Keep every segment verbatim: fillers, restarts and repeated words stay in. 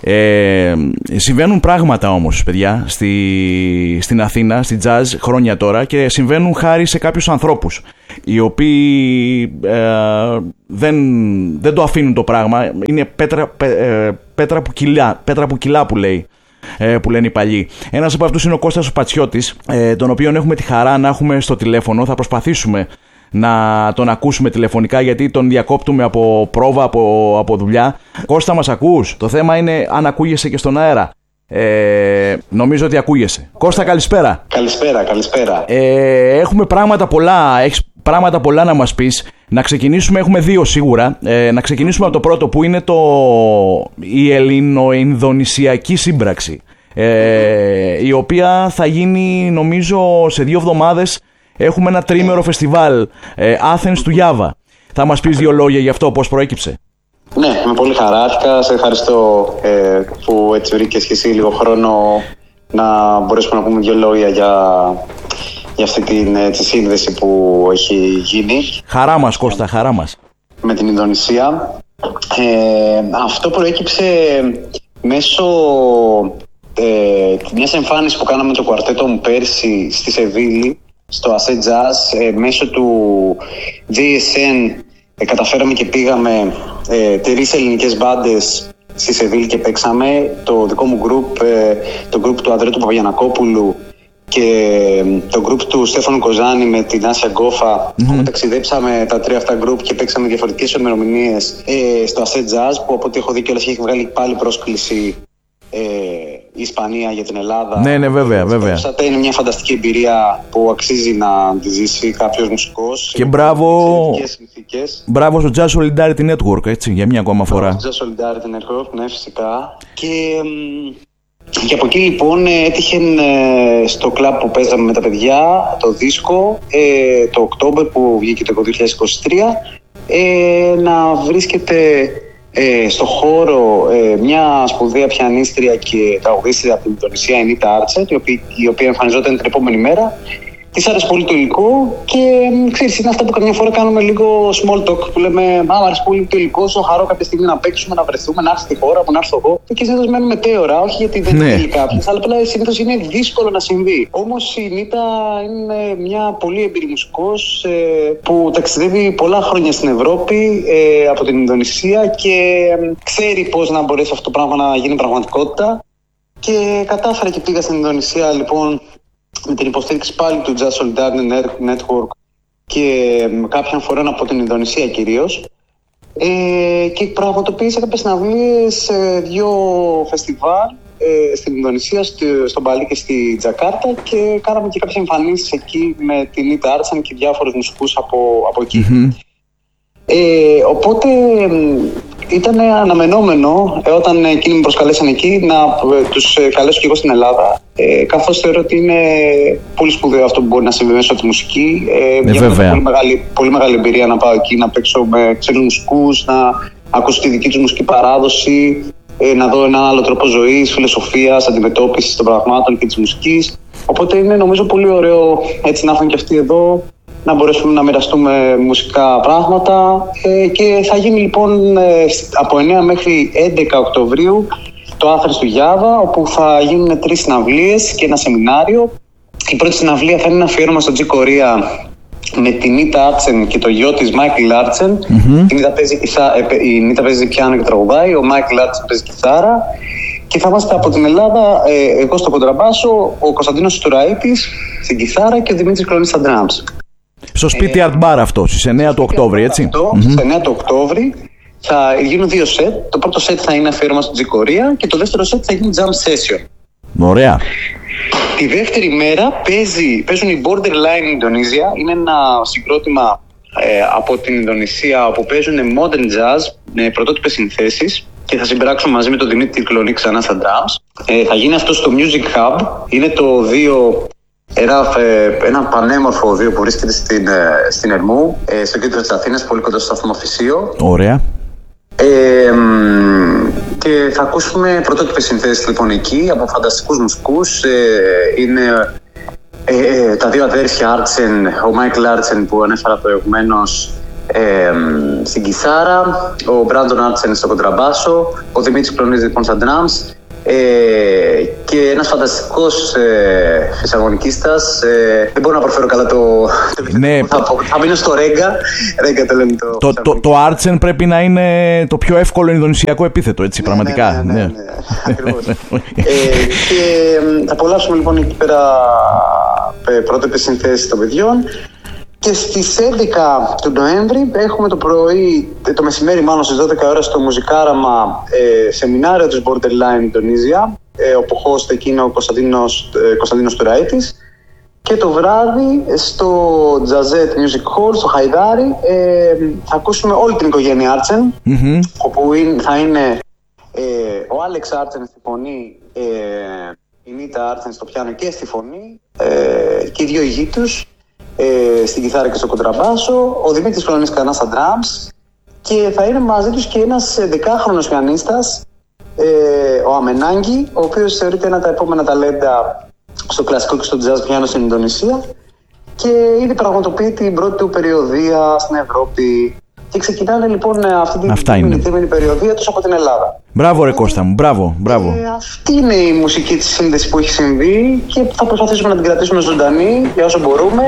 Ε, συμβαίνουν πράγματα όμως, παιδιά, στη, στην Αθήνα, στη jazz, χρόνια τώρα, και συμβαίνουν χάρη σε κάποιους ανθρώπους οι οποίοι ε, δεν, δεν το αφήνουν το πράγμα. Είναι πέτρα, πέ, ε, πέτρα, που κυλά, πέτρα που κυλά που λέει, ε, που λένε οι παλιοί. Ένας από αυτούς είναι ο Κώστας ο Πατσιώτης, ε, τον οποίον έχουμε τη χαρά να έχουμε στο τηλέφωνο. Θα προσπαθήσουμε να τον ακούσουμε τηλεφωνικά, γιατί τον διακόπτουμε από πρόβα, από, από δουλειά. Κώστα, μας ακούς? Το θέμα είναι αν ακούγεσαι και στον αέρα. Ε, νομίζω ότι ακούγεσαι. Κώστα, καλησπέρα. Καλησπέρα, καλησπέρα. Ε, έχουμε πράγματα πολλά, έχεις πράγματα πολλά να μας πεις. Να ξεκινήσουμε, έχουμε δύο σίγουρα. Ε, να ξεκινήσουμε από το πρώτο, που είναι το, η Ελληνο-Ινδονησιακή σύμπραξη, ε, η οποία θα γίνει, νομίζω, σε δύο εβδομάδες. Έχουμε ένα τρίμερο φεστιβάλ, ε, Athens του Γιάβα. Θα μας πεις δύο λόγια γι' αυτό, πώς προέκυψε? Ναι, με πολύ χαρά. Αρχικά σε ευχαριστώ ε, που έτσι βρήκες και εσύ λίγο χρόνο να μπορέσουμε να πούμε δύο λόγια για, για αυτή την έτσι, σύνδεση που έχει γίνει. Χαρά μας, Κώστα, χαρά μας. Με την Ινδονησία. Ε, αυτό προέκυψε μέσω ε, μιας εμφάνισης που κάναμε το κουαρτέτο μου πέρσι στη Σεβίλη, στο Asset Jazz, ε, μέσω του τζέι ες εν ε, καταφέραμε και πήγαμε ε, τρεις ελληνικές μπάντες στη Σεβίλη και παίξαμε. Το δικό μου group, ε, το group του Ανδρέου του Παπαγιανακόπουλου και ε, το group του Στέφανου Κοζάνη με την Άσια Γκόφα. Mm-hmm. Ταξιδέψαμε τα τρία αυτά group και παίξαμε διαφορετικές ημερομηνίες ε, στο Asset Jazz, που από ό,τι έχω δει κιόλας έχει βγάλει πάλι πρόσκληση Ε, η Ισπανία για την Ελλάδα. Ναι, ναι, βέβαια, βέβαια. Αυτά είναι μια φανταστική εμπειρία που αξίζει να τη ζήσει κάποιος μουσικός. Και μπράβο, μπράβο στο Jazz Solidarity Network, έτσι, για μια ακόμα φορά. Στο Jazz Solidarity Network, ναι, φυσικά. Και, και από εκεί λοιπόν έτυχε στο κλαμπ που παίζαμε με τα παιδιά το δίσκο ε, το Οκτώβριο που βγήκε το δύο χιλιάδες είκοσι τρία ε, να βρίσκεται Ε, στο χώρο ε, μια σπουδαία πιανίστρια και τραγουδίστρια από την Ινδονησία, η Νίτα Άρτσεν, η οποία, η οποία εμφανιζόταν την επόμενη μέρα. Της άρεσε πολύ το υλικό και ξέρεις, είναι αυτά που καμιά φορά κάνουμε λίγο small talk, που λέμε «Μα άρεσε πολύ το υλικό σου, χαρώ κάποια στιγμή να παίξουμε, να βρεθούμε, να έρθει στη χώρα, που να έρθω εγώ». Και συνήθως μένουμε τέωρα, όχι γιατί δεν ναι. θέλει κάποιος, αλλά απλά συνήθως είναι δύσκολο να συμβεί. Όμως η Νίτα είναι μια πολύ εμπειρή μουσικός ε, που ταξιδεύει πολλά χρόνια στην Ευρώπη ε, από την Ινδονησία και ε, ξέρει πώς να μπορέσει αυτό το πράγμα να γίνει πραγματικότητα. Και κατάφερα και πήγα στην Ινδονησία λοιπόν με την υποστήριξη πάλι του Jazz Solidarity Network και κάποιων φορών από την Ινδονησία κυρίως, ε, και πραγματοποίησα κάποιες συναυλίες σε δύο φεστιβάλ ε, στην Ινδονησία, στο, στον Μπαλί και στη Τζακάρτα, και κάναμε και κάποιες εμφανίσεις εκεί με την Νίτα Άρτσεν και διάφορους μουσικούς από, από εκεί. Mm-hmm. Ε, οπότε ήταν αναμενόμενο ε, όταν εκείνοι με προσκαλέσαν εκεί να ε, τους ε, καλέσω και εγώ στην Ελλάδα, ε, καθώς θεωρώ ότι είναι πολύ σπουδαίο αυτό που μπορεί να συμβεί μέσω από τη μουσική. Ε, ε, βέβαια. Πολύ μεγάλη, πολύ μεγάλη εμπειρία να πάω εκεί, να παίξω με ξένους μουσικούς, να ακούσω τη δική τους μουσική παράδοση, ε, να δω έναν άλλο τρόπο ζωής, φιλοσοφίας, αντιμετώπισης των πραγμάτων και της μουσικής. Οπότε είναι νομίζω πολύ ωραίο έτσι να έρθουν και αυτοί εδώ, να μπορέσουμε να μοιραστούμε μουσικά πράγματα ε, και θα γίνει λοιπόν ε, από εννέα μέχρι έντεκα Οκτωβρίου το Athens του Γιάβα, όπου θα γίνουν τρεις συναυλίες και ένα σεμινάριο. Η πρώτη συναυλία θα είναι ένα αφιέρωμα στο Τζι Κορία με την Νίτα Άρτσεν και το γιο της Μάικλ Άρτσεν. Mm-hmm. Η Νίτα παίζει, η Νίτα παίζει πιάνο και τραγουδάει, ο Μάικλ Άρτσεν παίζει κιθάρα. Και θα είμαστε από την Ελλάδα, ε, εγώ στο κοντραμπάσο, ο Κωνσταντίνος Τουραίτης στην κιθάρα και ο Δημήτρης Κλονής στα drums. Στο σπίτι ε, Art Bar αυτό, στις εννέα του Οκτώβρη, έτσι. Αυτό, mm-hmm. Στις εννέα του Οκτώβρη θα γίνουν δύο σετ. Το πρώτο σετ θα είναι αφιέρωμα στο Τζι Κορία και το δεύτερο σετ θα γίνει jam session. Ωραία. Τη δεύτερη μέρα παίζει, παίζουν οι Borderline Indonesia. Είναι ένα συγκρότημα ε, από την Ινδονησία όπου παίζουν modern jazz με πρωτότυπες συνθέσεις και θα συμπράξουν μαζί με τον Δημήτρη Κλονή ξανά στα drums. Ε, θα γίνει αυτό στο Music Hub. Είναι το δύο... Ένα, ένα πανέμορφο οδείο που βρίσκεται στην, στην Ερμού, στο κέντρο της Αθήνας, πολύ κοντά στο σταθμό Φυσίο. Ωραία. Ε, και θα ακούσουμε πρωτότυπες συνθέσεις λοιπόν εκεί από φανταστικούς μουσικούς. Ε, είναι ε, τα δύο αδέρφια Άρτσεν, ο Μάικλ Άρτσεν που ανέφερα προηγουμένως, ε, στην κιθάρα, ο Μπράντον Άρτσεν στο κοντραμπάσο, ο Δημήτρης Κλονίδης λοιπόν στα drums, ε, και ένας φανταστικός ε, φυσαγωνικίστας. Ε, δεν μπορώ να προφέρω καλά το... Ναι. θα, θα μείνω στο Ρέγκα. Ρέγκα το λένε το... Το, το, το Άρτσεν πρέπει να είναι το πιο εύκολο ινδονησιακό επίθετο, έτσι, ναι, πραγματικά. Ναι, ναι, ναι, ναι, ναι. Ακριβώς. ε, και θα απολαύσουμε λοιπόν εκεί πέρα πρώτες συνθέσεις των παιδιών. Και στις έντεκα του Νοέμβρη έχουμε το πρωί, το μεσημέρι μάλλον στις δώδεκα ώρα στο Μουζικάραμα, ε, σεμινάριο της Borderline Ινδονήσια, ε, όπου host εκεί είναι ο Κωνσταντίνος, ε, Κωνσταντίνος Τουραϊτης. Και το βράδυ στο Jazette Music Hall, στο Χαϊδάρι, ε, θα ακούσουμε όλη την οικογένεια Άρτσεν, mm-hmm. όπου είναι, θα είναι ε, ο Άλεξ Άρτσεν στη φωνή, ε, η Νίτα Άρτσεν στο πιάνο και στη φωνή, ε, και οι δύο ηγοί τους, Ε, στην κιθάρα και στο κοντραμπάσο, ο Δημήτρης Κλονίδης κανά στα drums, και θα είναι μαζί τους και ένας δεκάχρονος πιανίστας, ε, ο Αμενάγκη, ο οποίος θεωρείται ένα από τα επόμενα ταλέντα στο κλασικό και στο jazz πιάνο στην Ινδονησία, και ήδη πραγματοποιεί την πρώτη του περιοδεία στην Ευρώπη. Και ξεκινάνε λοιπόν αυτή την τίμηνη περιοδεία τους από την Ελλάδα. Μπράβο ρε Κώστα μου, μπράβο, μπράβο. Ε, αυτή είναι η μουσική της σύνδεσης που έχει συμβεί και θα προσπαθήσουμε να την κρατήσουμε ζωντανή για όσο μπορούμε.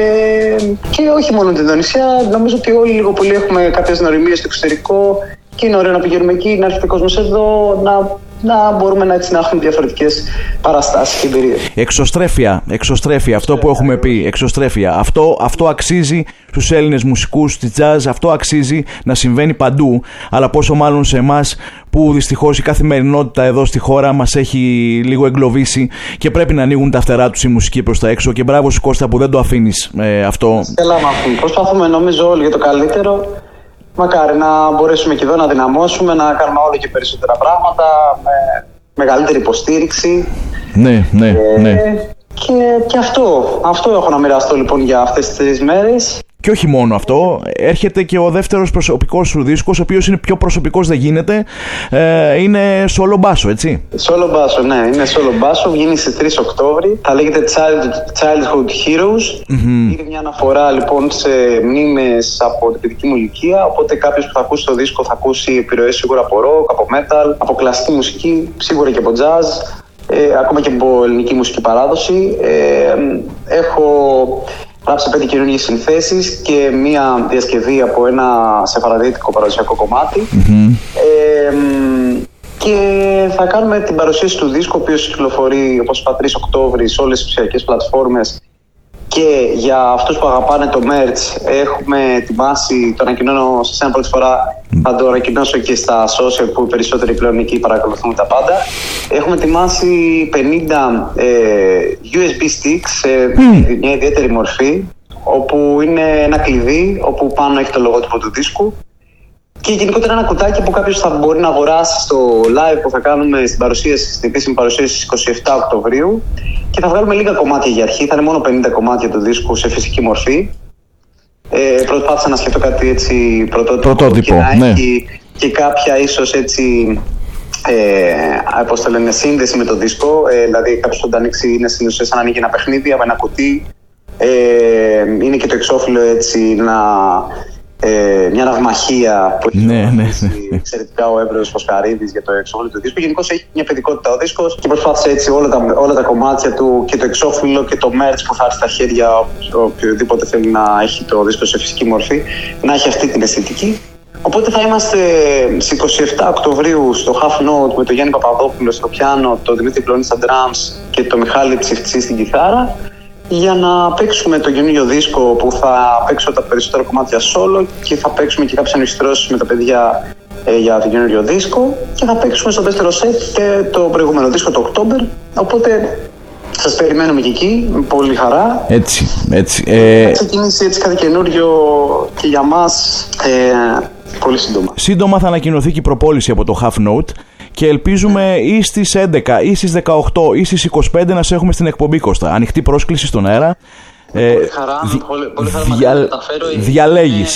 Ε, και όχι μόνο την Ινδονησία, νομίζω ότι όλοι λίγο πολύ έχουμε κάποιες νοημίες στο εξωτερικό και είναι ωραίο να πηγαίνουμε εκεί, να έρχεται ο κόσμος εδώ, να, να μπορούμε να, έτσι, να έχουμε διαφορετικές παραστάσεις και εμπειρίες. Εξωστρέφεια, εξωστρέφεια, αυτό που έχουμε πει, εξωστρέφεια. Αυτό, αυτό αξίζει στους Έλληνες μουσικούς, στη jazz, αυτό αξίζει να συμβαίνει παντού, αλλά πόσο μάλλον σε εμάς που δυστυχώς η καθημερινότητα εδώ στη χώρα μας έχει λίγο εγκλωβίσει και πρέπει να ανοίγουν τα φτερά τους οι μουσικοί προς τα έξω, και μπράβο σου Κώστα που δεν το αφήνεις ε, αυτό. Καλά με αυτόν. Προσπαθούμε νομίζω όλοι για το καλύτερο. Μακάρι να μπορέσουμε και εδώ να δυναμώσουμε, να κάνουμε όλο και περισσότερα πράγματα, με μεγαλύτερη υποστήριξη. Ναι, ναι, ε, ναι. Και, και αυτό, αυτό έχω να μοιραστώ λοιπόν για αυτές τις τρεις μέρες. Και όχι μόνο αυτό, έρχεται και ο δεύτερος προσωπικός σου δίσκος, ο οποίος είναι πιο προσωπικός δεν γίνεται, ε, είναι solo basso, έτσι. Solo basso, ναι, είναι solo basso, βγαίνει στις τρεις Οκτώβρη, θα λέγεται Child, Childhood Heroes, mm-hmm. Είναι μια αναφορά λοιπόν σε μνήμες από την παιδική μου ηλικία, οπότε κάποιος που θα ακούσει το δίσκο θα ακούσει επιρροές σίγουρα από rock, από metal, από κλασική μουσική, σίγουρα και από jazz, ε, ακόμα και από ελληνική μουσική παράδοση. Ε, έχω γράψει πέντε καινούργιες συνθέσεις και μία διασκευή από ένα σεφαραδίτικο παραδοσιακό κομμάτι. Mm-hmm. Ε, και θα κάνουμε την παρουσίαση του δίσκου, ο οποίος κυκλοφορεί, όπως είπα, τρεις Οκτώβρη σε όλες τις ψηφιακές πλατφόρμες. Και για αυτούς που αγαπάνε το merch έχουμε ετοιμάσει, το ανακοινώνω σε ένα πρώτη φορά, θα το ανακοινώσω και στα social που οι περισσότεροι πλέον εκεί παρακολουθούν τα πάντα. Έχουμε ετοιμάσει πενήντα ε, γιου ες μπι sticks σε mm. μια ιδιαίτερη μορφή, όπου είναι ένα κλειδί, όπου πάνω έχει το λογότυπο του δίσκου, και γενικότερα ένα κουτάκι που κάποιος θα μπορεί να αγοράσει στο live που θα κάνουμε στην παρουσίαση, στην επίσημη παρουσίαση στις είκοσι επτά Οκτωβρίου, και θα βγάλουμε λίγα κομμάτια για αρχή, θα είναι μόνο πενήντα κομμάτια του δίσκου σε φυσική μορφή. Ε, προσπάθησα να σκεφτώ κάτι έτσι πρωτότυπο, πρωτότυπο και να ναι. έχει και κάποια ίσως έτσι, ε, πώς το λένε, σύνδεση με το δίσκο, ε, δηλαδή κάποιος που το ανοίξει είναι στην ουσία σαν να ανοίγει ένα παιχνίδι από ένα κουτί, ε, είναι και το εξώφυλλο έτσι να... Ε, μια ναυμαχία που έχει ναι, ναι, ναι. εξαιρετικά ο Εύρωος Φωσκαρίδης για το εξώφυλλο του δίσκου. Γενικώς έχει μια παιδικότητα ο δίσκος και προσπάθησε έτσι όλα τα, όλα τα κομμάτια του, και το εξώφυλλο και το merch που θα έρθει στα χέρια οποιοδήποτε θέλει να έχει το δίσκο σε φυσική μορφή, να έχει αυτή την αισθητική. Οπότε θα είμαστε στις είκοσι επτά Οκτωβρίου στο Half Note με τον Γιάννη Παπαδόπουλο στο πιάνο, τον Δημήτρη Κλονίδη στα drums και τον Μιχάλη Τσιφτσί στην κιθάρα, για να παίξουμε το καινούριο δίσκο που θα παίξω τα περισσότερα κομμάτια solo και θα παίξουμε και κάποιες ανιστρώσεις με τα παιδιά ε, για το καινούριο δίσκο, και θα παίξουμε στο δεύτερο σετ ε, το προηγούμενο δίσκο το Οκτώβρη, οπότε σας περιμένουμε και εκεί με πολύ χαρά. Έτσι, έτσι. Ε... Θα ξεκινήσει έτσι κάτι καινούριο και για μας ε, πολύ σύντομα. Σύντομα θα ανακοινωθεί και η προπόληση από το Half Note. Και ελπίζουμε ή στις έντεκα ή στις δεκαοκτώ ή στις είκοσι πέντε να σε έχουμε στην εκπομπή, Κώστα. Ανοιχτή πρόσκληση στον αέρα. Πολύ χαρά, δι... πολύ, πολύ χαρά δια... να τα καταφέρω. Διαλέγεις.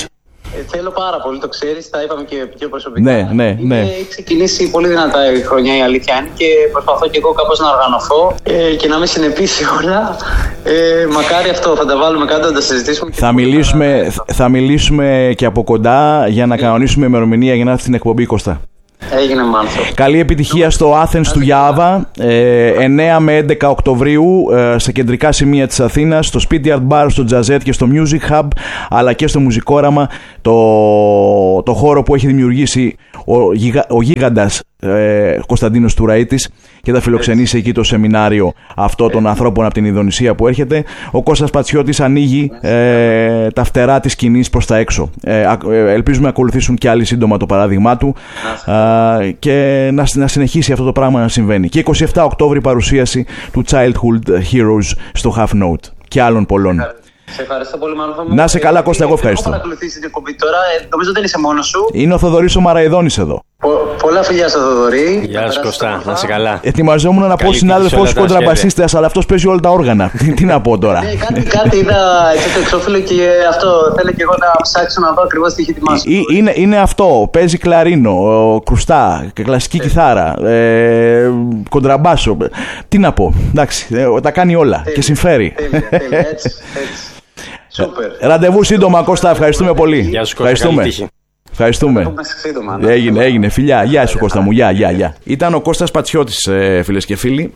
Ε, θέλω πάρα πολύ, το ξέρεις, τα είπαμε και πιο προσωπικά. Ναι, ναι, ναι. Έχει ξεκινήσει πολύ δυνατά η χρονιά, η αλήθεια είναι, και προσπαθώ και εγώ κάπως να οργανωθώ ε, και να με συνεπίσει όλα. Ε, μακάρι αυτό, θα τα βάλουμε κάτω, θα τα συζητήσουμε. Θα μιλήσουμε, θα... θα μιλήσουμε και από κοντά για να κανονίσουμε ημερομηνία για να έρθει στην εκπομπή, Κώστα. Έγινε, Μάνθο. Καλή επιτυχία στο Athens του Γιάβα, ε, εννέα με έντεκα Οκτωβρίου, ε, σε κεντρικά σημεία της Αθήνας, στο Speedyard Bar, στο Jazzette και στο Music Hub, αλλά και στο Μουζικόραμα, το, το χώρο που έχει δημιουργήσει ο, γιγα, ο γίγαντας ε, Κωνσταντίνος Τουραΐτης και θα φιλοξενήσει εκεί το σεμινάριο αυτό των ανθρώπων από την Ινδονησία που έρχεται. Ο Κώστας Πατσιώτης ανοίγει ε, τα φτερά της σκηνής προς τα έξω. Ε, ε, ελπίζουμε να ακολουθήσουν και άλλοι σύντομα το παράδειγμά του ε, και να, να συνεχίσει αυτό το πράγμα να συμβαίνει. Και εικοστή εβδόμη Οκτώβρη παρουσίαση του Childhood Heroes στο Half Note και άλλων πολλών. Σε ευχαριστώ πολύ, Μάνθο. Να σε καλά, Κώστα, εγώ ευχαριστώ. Έχω παρακολουθήσει την εκπομπή τώρα, ε, νομίζω δεν είσαι μόνος σου. Είναι ο Θοδωρής ο Μαραϊδόνης εδώ. Πο, πολλά φιλιά στο Θοδωρή. Γεια σου, Κωστά, να σε καλά. Ετοιμαζόμουν να πω συνάδελφος κοντραμπασίστας, αλλά αυτός παίζει όλα τα όργανα. τι, τι να πω τώρα. Ναι, κάτι, κάτι είδα και το εξώφυλλο και αυτό θέλω και εγώ να ψάξω να δω ακριβώς τι έχει ετοιμάσει. Είναι, είναι αυτό. Παίζει κλαρίνο, κρουστά, κλασική yeah. κιθάρα, ε, κοντραμπάσο. Τι να πω. Εντάξει, ε, τα κάνει όλα τέλεια, και συμφέρει. Τέλεια, τέλεια, έτσι, έτσι. Σούπερ. Ραντεβού σύντομα, Κώστα. Ευχαριστούμε πολύ. Γεια σου, Κώστα. Ευχαριστούμε. Ευχαριστούμε. Σύντομα, έγινε, έγινε. Φιλιά. Γεια σου, Κώστα μου. Γεια, γεια, γεια. Ήταν ο Κώστας Πατσιώτης, φίλες και φίλοι.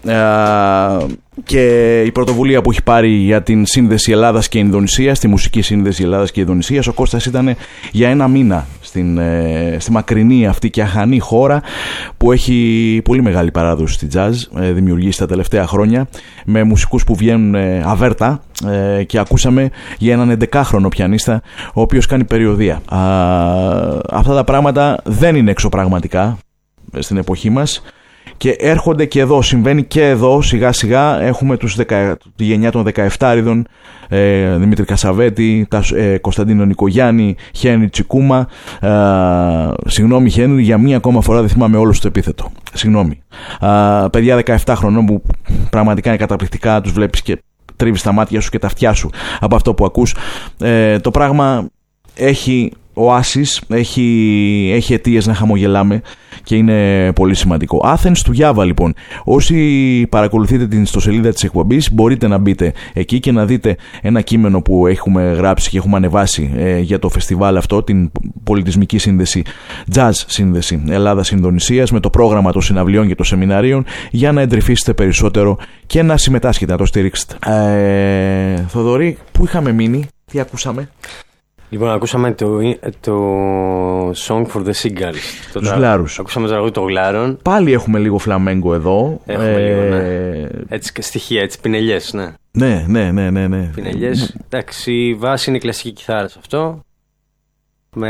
Και η πρωτοβουλία που έχει πάρει για την σύνδεση Ελλάδας και Ινδονησίας, τη μουσική σύνδεση Ελλάδας και Ινδονησίας. Ο Κώστας ήταν για ένα μήνα στην, στη μακρινή αυτή και αχανή χώρα που έχει πολύ μεγάλη παράδοση στη jazz, δημιουργήσει τα τελευταία χρόνια, με μουσικούς που βγαίνουν αβέρτα, και ακούσαμε για έναν εντεκάχρονο πιανίστα ο οποίος κάνει περιοδεία. Α, αυτά τα πράγματα δεν είναι εξωπραγματικά στην εποχή μας. Και έρχονται και εδώ, συμβαίνει και εδώ σιγά σιγά. Έχουμε τους δεκα, τη γενιά των δεκαεφτάριδων, ε, Δημήτρη Κασαβέτη, τα, ε, Κωνσταντίνο Νικογιάννη, Χένρι Τσικούμα. ε, Συγγνώμη Χένρι, για μία ακόμα φορά δεν θυμάμαι όλο το επίθετο. Συγγνώμη. ε, Παιδιά δεκαεπτά χρονών που πραγματικά είναι καταπληκτικά, τους βλέπεις και τρίβεις τα μάτια σου και τα αυτιά σου από αυτό που ακούς. ε, Το πράγμα έχει οάσεις, έχει, έχει αιτίες να χαμογελάμε και είναι πολύ σημαντικό. Athens του Γιάβα, λοιπόν. Όσοι παρακολουθείτε την ιστοσελίδα της εκπομπής, μπορείτε να μπείτε εκεί και να δείτε ένα κείμενο που έχουμε γράψει και έχουμε ανεβάσει ε, για το φεστιβάλ αυτό, την πολιτισμική σύνδεση, jazz σύνδεση Ελλάδας-Ινδονησίας, με το πρόγραμμα των συναυλιών και των σεμιναρίων, για να εντρυφήσετε περισσότερο και να συμμετάσχετε, να το στηρίξετε. Ε, Θοδωρή, πού είχαμε μείνει, τι ακούσαμε? Λοιπόν, ακούσαμε το, το Song for the Seagulls. Τους γλάρους. Ακούσαμε το τραγούδι των γλάρων. Πάλι έχουμε λίγο φλαμέγκο εδώ. Έχουμε ε... λίγο, ναι. Έτσι και στοιχεία, έτσι, πινελιές, ναι. Ναι, ναι, ναι, ναι, ναι. Πινελιές. Εντάξει, η βάση είναι η κλασική κιθάρα σε αυτό. Με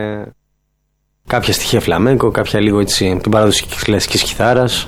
κάποια στοιχεία φλαμέγκο, κάποια λίγο έτσι, την παράδοση της κλασικής κιθάρας.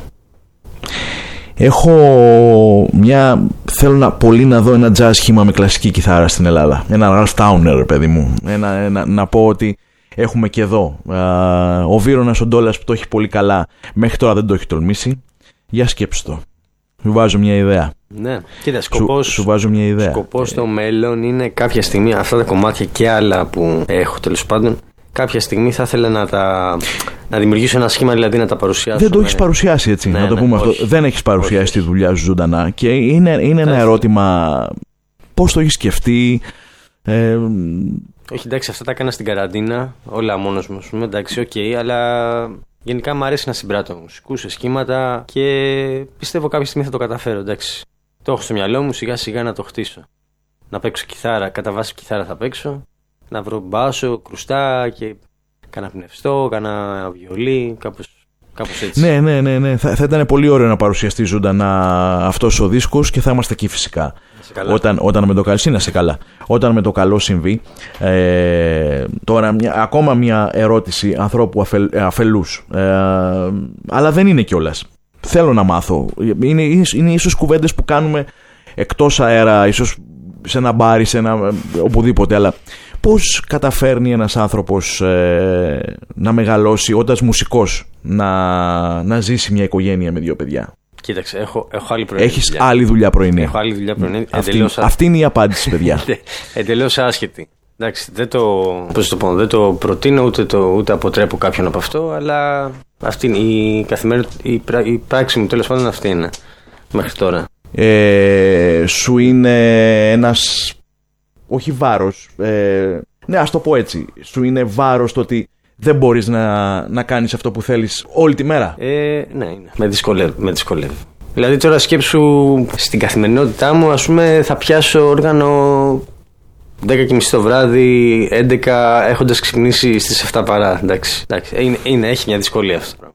Έχω μια... Θέλω να, πολύ να δω ένα jazz σχήμα με κλασική κιθάρα στην Ελλάδα. Ένα Ralph Towner, παιδί μου. Ένα, ένα, να πω ότι έχουμε και εδώ. Α, ο Βίρονας ο Ντόλας που το έχει πολύ καλά, μέχρι τώρα δεν το έχει τολμήσει. Για σκέψου το. Σου βάζω μια ιδέα. Ναι, κοίτα, σκοπός, σου, σου βάζω μια ιδέα. Σκοπός στο μέλλον είναι κάποια στιγμή αυτά τα κομμάτια και άλλα που έχω τέλος πάντων. Κάποια στιγμή θα ήθελα να, τα... να δημιουργήσω ένα σχήμα, δηλαδή να τα παρουσιάσω. Δεν το έχεις παρουσιάσει έτσι, ναι, να το ναι, πούμε όχι, αυτό. Δεν έχεις παρουσιάσει όχι. τη δουλειά σου ζωντανά. Και είναι, είναι ένα ερώτημα, πώς το έχεις σκεφτεί. Ε... Όχι, εντάξει, αυτά τα έκανα στην καραντίνα, όλα μόνος μου, πούμε, εντάξει, οκ, okay, αλλά γενικά μου αρέσει να συμπράττω μουσικούς σε σχήματα και πιστεύω κάποια στιγμή θα το καταφέρω, εντάξει. Το έχω στο μυαλό μου, σιγά σιγά να το χτίσω. Να παίξω κιθάρα, κατά βάση κιθάρα θα παίξω. Να βρω μπάσο, κρουστά και κάνα πνευστό, κάνα βιολί, κάπως, κάπως έτσι. Ναι, ναι, ναι, ναι. Θα, θα ήταν πολύ ωραίο να παρουσιαστεί ζωντανά αυτός ο δίσκος και θα είμαστε εκεί φυσικά. Όταν, όταν με το καλό, να σε καλά. Όταν με το καλό συμβεί. Ε, τώρα, μια, ακόμα μια ερώτηση ανθρώπου αφελ, αφελούς. Ε, αλλά δεν είναι κιόλας. Θέλω να μάθω. Είναι, είναι ίσως κουβέντες που κάνουμε εκτός αέρα, ίσως σε ένα μπάρι, σε ένα οπουδήποτε, αλλά πώς καταφέρνει ένας άνθρωπος ε, να μεγαλώσει όντας μουσικός, να, να ζήσει μια οικογένεια με δύο παιδιά? Κοίταξε, έχω, έχω άλλη πρωινή. Έχεις δουλειά. άλλη δουλειά πρωινή. Έχω άλλη δουλειά πρωινή. Αυτή, αυτή είναι η απάντηση, παιδιά. Εντελώς άσχετη. Εντάξει, δεν το, πώς το πω, δεν το προτείνω ούτε, το, ούτε αποτρέπω κάποιον από αυτό, αλλά αυτή είναι η καθημερινή, η, πρά, η πράξη μου τέλος πάντων αυτή είναι μέχρι τώρα. Ε, σου είναι ένας, όχι βάρος, ε, ναι ας το πω έτσι, σου είναι βάρος το ότι δεν μπορείς να, να κάνεις αυτό που θέλεις όλη τη μέρα? Ε, ναι, είναι. Με δυσκολεύει, με δυσκολεύει. Δηλαδή τώρα σκέψου στην καθημερινότητά μου, ας πούμε, θα πιάσω όργανο δέκα και μισή το βράδυ, έντεκα έχοντας ξυπνήσει στις εφτά παρά. Εντάξει, εντάξει. Είναι, είναι, έχει μια δυσκολία αυτό.